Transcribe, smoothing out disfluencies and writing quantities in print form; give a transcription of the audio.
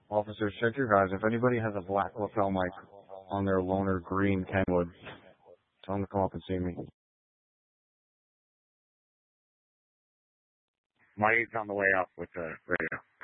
Officers, check your guys. If anybody has a black lapel mic on their loaner green Kenwood, tell them to come up and see me. My aid's on the way up with the radio.